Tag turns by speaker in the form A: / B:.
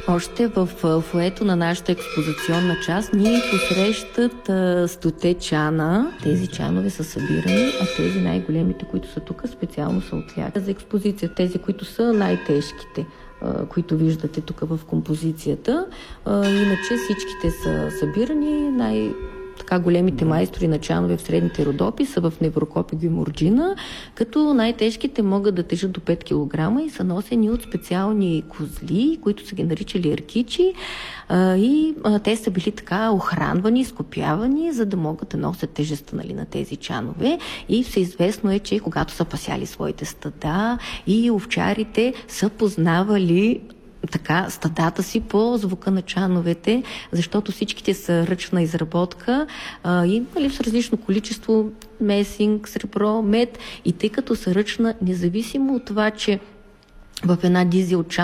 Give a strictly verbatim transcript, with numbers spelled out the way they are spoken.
A: Още в фоето на нашата експозиционна част ние посрещат а, стоте чана. Тези чанове са събирани, а тези най-големите, които са тук, специално са от тях. За експозиция тези, които са най-тежките, а, които виждате тук в композицията. А, иначе всичките са събирани. Най- Така големите майстори на чанове в средните Родопи са в Неврокопи Гюмурджина, като най-тежките могат да тежат до пет килограма и са носени от специални козли, които са ги наричали аркичи, а, и а, те са били така охранвани, изкопявани, за да могат да носят тежестта, нали, на тези чанове. И всеизвестно е, че когато са пасяли своите стада и овчарите са познавали така стадата си по звука на чановете, защото всичките са ръчна изработка а, и, нали, с различно количество месинг, сребро, мед, и тъй като са ръчна, независимо от това, че в една дизел чан